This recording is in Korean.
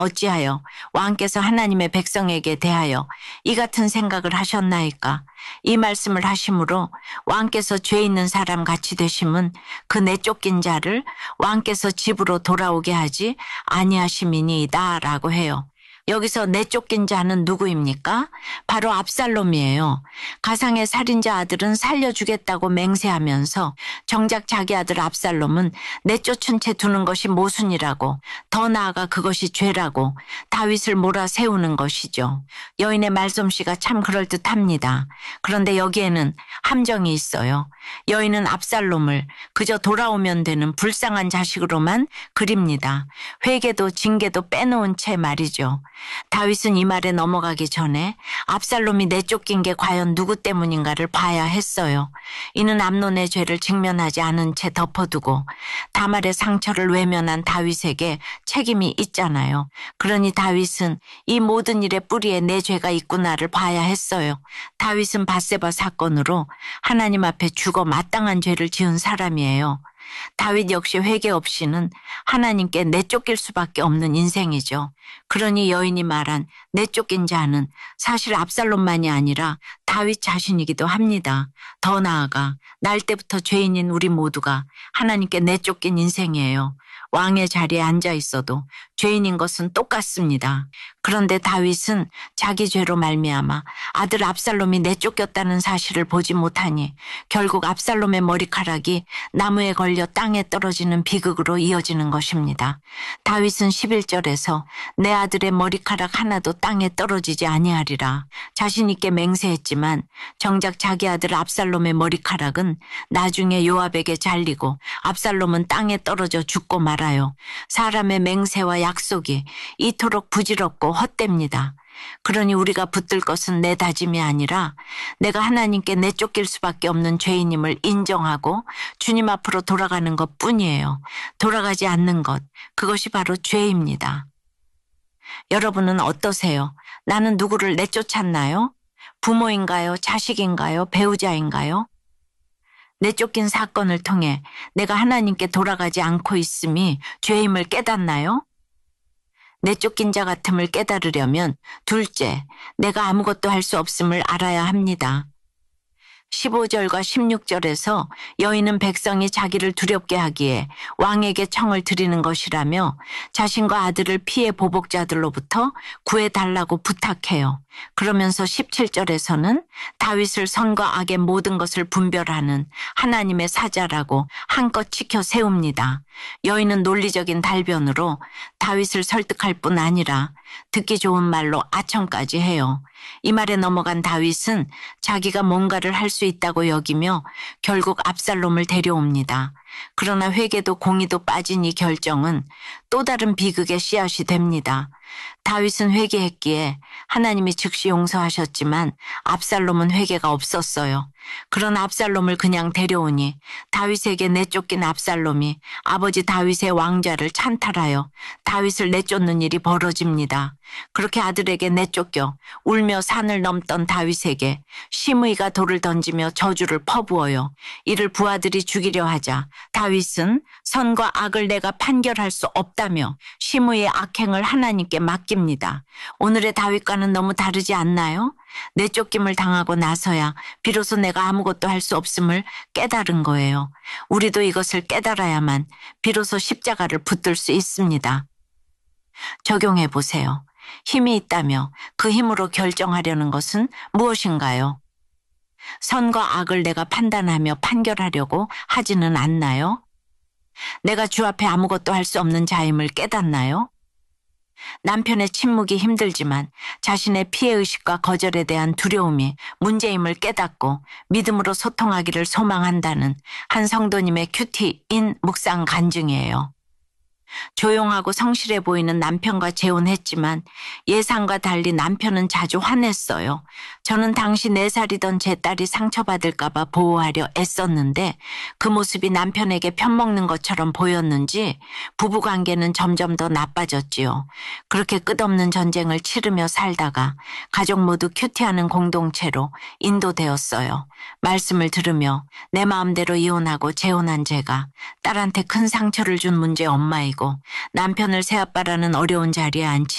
어찌하여 왕께서 하나님의 백성에게 대하여 이 같은 생각을 하셨나이까? 이 말씀을 하심으로 왕께서 죄 있는 사람 같이 되심은 그 내쫓긴 자를 왕께서 집으로 돌아오게 하지 아니하심이니이다 라고 해요. 여기서 내쫓긴 자는 누구입니까? 바로 압살롬이에요. 가상의 살인자 아들은 살려주겠다고 맹세하면서 정작 자기 아들 압살롬은 내쫓은 채 두는 것이 모순이라고, 더 나아가 그것이 죄라고 다윗을 몰아세우는 것이죠. 여인의 말솜씨가 참 그럴듯합니다. 그런데 여기에는 함정이 있어요. 여인은 압살롬을 그저 돌아오면 되는 불쌍한 자식으로만 그립니다. 회개도 징계도 빼놓은 채 말이죠. 다윗은 이 말에 넘어가기 전에 압살롬이 내쫓긴 게 과연 누구 때문인가를 봐야 했어요. 이는 암논의 죄를 직면하지 않은 채 덮어두고 다말의 상처를 외면한 다윗에게 책임이 있잖아요. 그러니 다윗은 이 모든 일의 뿌리에 내 죄가 있구나를 봐야 했어요. 다윗은 밧세바 사건으로 하나님 앞에 죽어 마땅한 죄를 지은 사람이에요. 다윗 역시 회개 없이는 하나님께 내쫓길 수밖에 없는 인생이죠. 그러니 여인이 말한 내쫓긴 자는 사실 압살롬만이 아니라 다윗 자신이기도 합니다. 더 나아가 날 때부터 죄인인 우리 모두가 하나님께 내쫓긴 인생이에요. 왕의 자리에 앉아 있어도 죄인인 것은 똑같습니다. 그런데 다윗은 자기 죄로 말미암아 아들 압살롬이 내쫓겼다는 사실을 보지 못하니 결국 압살롬의 머리카락이 나무에 걸려 땅에 떨어지는 비극으로 이어지는 것입니다. 다윗은 11절에서 내 아들의 머리카락 하나도 땅에 떨어지지 아니하리라 자신 있게 맹세했지만 정작 자기 아들 압살롬의 머리카락은 나중에 요압에게 잘리고 압살롬은 땅에 떨어져 죽고 말아요. 사람의 맹세와 약속이 이토록 부질없고 헛됩니다. 그러니 우리가 붙들 것은 내 다짐이 아니라 내가 하나님께 내쫓길 수밖에 없는 죄인임을 인정하고 주님 앞으로 돌아가는 것뿐이에요. 돌아가지 않는 것, 그것이 바로 죄입니다. 여러분은 어떠세요? 나는 누구를 내쫓았나요? 부모인가요? 자식인가요? 배우자인가요? 내쫓긴 사건을 통해 내가 하나님께 돌아가지 않고 있음이 죄임을 깨닫나요? 내쫓긴 자 같음을 깨달으려면 둘째, 내가 아무것도 할 수 없음을 알아야 합니다. 15절과 16절에서 여인은 백성이 자기를 두렵게 하기에 왕에게 청을 드리는 것이라며 자신과 아들을 피해 보복자들로부터 구해달라고 부탁해요. 그러면서 17절에서는 다윗을 선과 악의 모든 것을 분별하는 하나님의 사자라고 한껏 지켜 세웁니다. 여인은 논리적인 달변으로 다윗을 설득할 뿐 아니라 듣기 좋은 말로 아첨까지 해요. 이 말에 넘어간 다윗은 자기가 뭔가를 할 수 있다고 여기며 결국 압살롬을 데려옵니다. 그러나 회개도 공의도 빠진 이 결정은 또 다른 비극의 씨앗이 됩니다. 다윗은 회개했기에 하나님이 즉시 용서하셨지만 압살롬은 회개가 없었어요. 그런 압살롬을 그냥 데려오니 다윗에게 내쫓긴 압살롬이 아버지 다윗의 왕좌를 찬탈하여 다윗을 내쫓는 일이 벌어집니다. 그렇게 아들에게 내쫓겨 울며 산을 넘던 다윗에게 시므이가 돌을 던지며 저주를 퍼부어요. 이를 부하들이 죽이려 하자 다윗은 선과 악을 내가 판결할 수 없다며 시므이의 악행을 하나님께 맡깁니다. 오늘의 다윗과는 너무 다르지 않나요? 내쫓김을 당하고 나서야 비로소 내가 아무것도 할 수 없음을 깨달은 거예요. 우리도 이것을 깨달아야만 비로소 십자가를 붙들 수 있습니다. 적용해 보세요. 힘이 있다며 그 힘으로 결정하려는 것은 무엇인가요? 선과 악을 내가 판단하며 판결하려고 하지는 않나요? 내가 주 앞에 아무것도 할 수 없는 자임을 깨닫나요? 남편의 침묵이 힘들지만 자신의 피해의식과 거절에 대한 두려움이 문제임을 깨닫고 믿음으로 소통하기를 소망한다는 한 성도님의 큐티인 묵상 간증이에요. 조용하고 성실해 보이는 남편과 재혼했지만 예상과 달리 남편은 자주 화냈어요. 저는 당시 4살이던 제 딸이 상처받을까 봐 보호하려 애썼는데 그 모습이 남편에게 편먹는 것처럼 보였는지 부부관계는 점점 더 나빠졌지요. 그렇게 끝없는 전쟁을 치르며 살다가 가족 모두 큐티하는 공동체로 인도되었어요. 말씀을 들으며 내 마음대로 이혼하고 재혼한 제가 딸한테 큰 상처를 준 문제 엄마이고 남편을 새아빠라는 어려운 자리에 앉힌